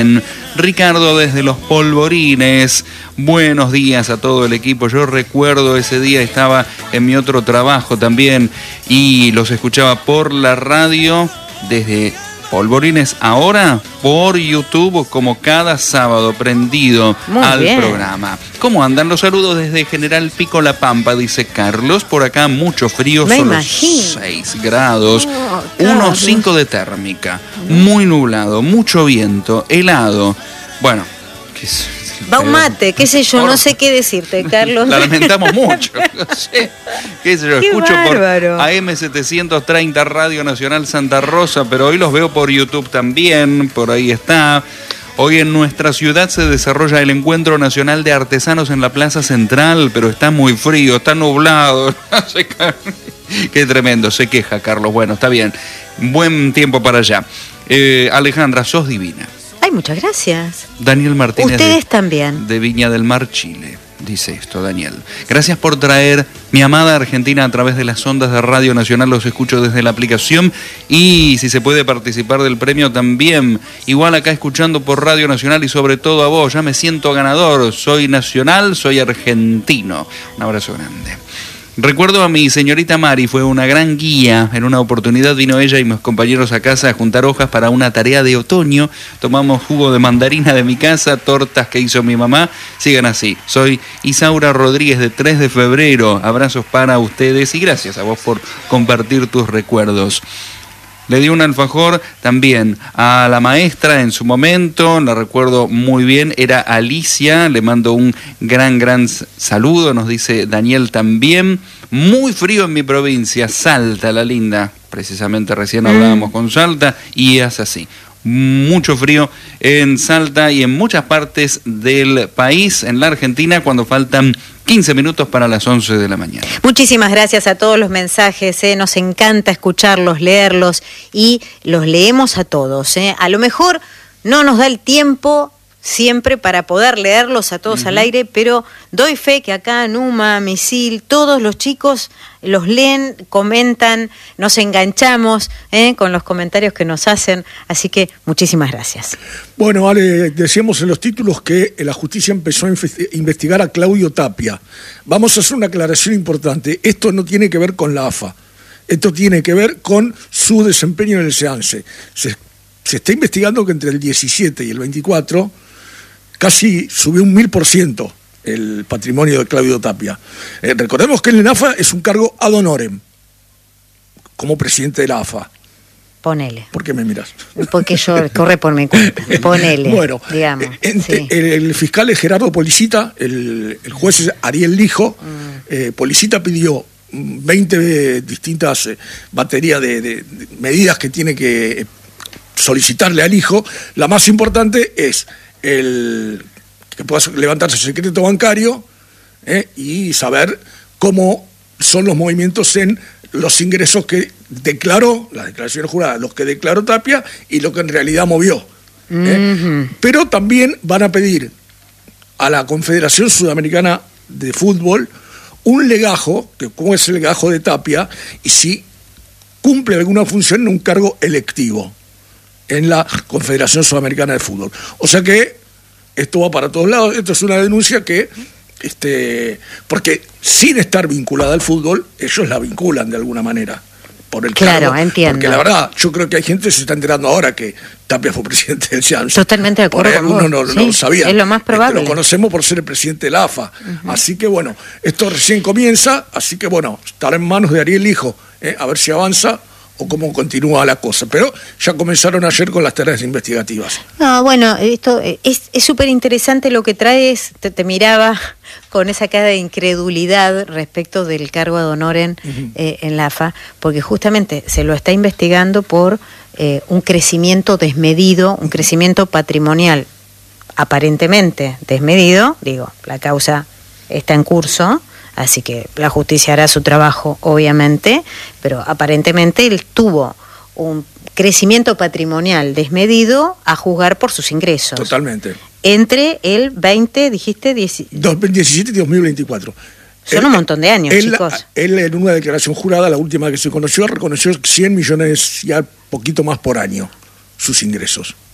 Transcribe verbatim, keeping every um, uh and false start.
Ricardo desde Los Polvorines, buenos días a todo el equipo. Yo recuerdo ese día estaba en mi otro trabajo también y los escuchaba por la radio desde Polvorines, ahora por YouTube como cada sábado prendido Muy al bien. programa. ¿Cómo andan? Los saludos desde General Pico La Pampa, dice Carlos. Por acá mucho frío, Me solo imagino. seis grados, Oh, uno coma cinco de térmica, muy nublado, mucho viento, helado. Bueno, ¿qué es? Va un mate, qué sé yo, no sé qué decirte, Carlos. La lamentamos mucho, no sé, qué sé yo, Qué escucho bárbaro. por A M setecientos treinta Radio Nacional Santa Rosa, pero hoy los veo por YouTube también, por ahí está. Hoy en nuestra ciudad se desarrolla el Encuentro Nacional de Artesanos en la Plaza Central, pero está muy frío, está nublado, qué tremendo, se queja Carlos, bueno, está bien, buen tiempo para allá. Eh, Alejandra, sos divina. Ay, muchas gracias. Daniel Martínez. Ustedes de, también. De Viña del Mar, Chile. Dice esto, Daniel. Gracias por traer mi amada Argentina a través de las ondas de Radio Nacional. Los escucho desde la aplicación. Y si se puede participar del premio también. Igual acá escuchando por Radio Nacional y sobre todo a vos. Ya me siento ganador. Soy nacional, soy argentino. Un abrazo grande. Recuerdo a mi señorita Mari, fue una gran guía. En una oportunidad vino ella y mis compañeros a casa a juntar hojas para una tarea de otoño. Tomamos jugo de mandarina de mi casa, tortas que hizo mi mamá. Sigan así. Soy Isaura Rodríguez de tres de febrero. Abrazos para ustedes y gracias a vos por compartir tus recuerdos. Le di un alfajor también a la maestra en su momento, la recuerdo muy bien, era Alicia, le mando un gran, gran saludo, nos dice Daniel también. Muy frío en mi provincia, Salta, la linda, precisamente recién hablábamos mm. con Salta, y es así. Mucho frío en Salta y en muchas partes del país, en la Argentina, cuando faltan quince minutos para las once de la mañana. Muchísimas gracias a todos los mensajes, ¿eh? Nos encanta escucharlos, leerlos y los leemos a todos, ¿eh? A lo mejor no nos da el tiempo siempre para poder leerlos a todos uh-huh. al aire, pero doy fe que acá Numa, Misil, todos los chicos los leen, comentan, nos enganchamos ¿eh? con los comentarios que nos hacen, así que muchísimas gracias. Bueno, Ale, decíamos en los títulos que la justicia empezó a investigar a Claudio Tapia. Vamos a hacer una aclaración importante. Esto no tiene que ver con la A F A, esto tiene que ver con su desempeño en el SEANSE. Se, se está investigando que entre el diecisiete y el veinticuatro casi subió un mil por ciento el patrimonio de Claudio Tapia. Eh, recordemos que en la A F A es un cargo ad honorem, como presidente de la A F A. Ponele. ¿Por qué me miras? Porque yo corre por mi cuenta. Ponele, bueno, digamos. Entre, sí. el, el fiscal es Gerardo Policita, el, el juez es Ariel Lijo. Mm. Eh, Policita pidió veinte distintas eh, baterías de, de, de medidas que tiene que solicitarle al hijo. La más importante es el que pueda levantarse el secreto bancario eh, y saber cómo son los movimientos en los ingresos que declaró, las declaraciones juradas, los que declaró Tapia y lo que en realidad movió. Uh-huh. Eh. Pero también van a pedir a la Confederación Sudamericana de Fútbol un legajo, que cómo es el legajo de Tapia, y si cumple alguna función en un cargo electivo en la Confederación Sudamericana de Fútbol. O sea que esto va para todos lados. Esto es una denuncia que, este, porque sin estar vinculada al fútbol, ellos la vinculan de alguna manera. Por el claro, cargo. Entiendo. Porque la verdad, yo creo que hay gente que se está enterando ahora que Tapia fue presidente del SEANSE. Totalmente de acuerdo con vos. Uno no, no sí, lo sabía. Es lo más probable. Este, lo conocemos por ser el presidente de la A F A. Uh-huh. Así que bueno, esto recién comienza, así que bueno, estará en manos de Ariel Lijo, eh, a ver si avanza o cómo continúa la cosa. Pero ya comenzaron ayer con las tareas investigativas. No, bueno, esto es súper interesante lo que traes. Te, te miraba con esa cara de incredulidad respecto del cargo ad honorem uh-huh. eh, en la A F A, porque justamente se lo está investigando por eh, un crecimiento desmedido, un crecimiento patrimonial aparentemente desmedido. Digo, la causa está en curso, así que la justicia hará su trabajo, obviamente, pero aparentemente él tuvo un crecimiento patrimonial desmedido a juzgar por sus ingresos. Totalmente. Entre el veinte, dijiste, dos mil diecisiete y dos mil veinticuatro. Son él, un montón de años, él, chicos. Él en una declaración jurada, la última que se conoció, reconoció cien millones, ya poquito más por año, sus ingresos.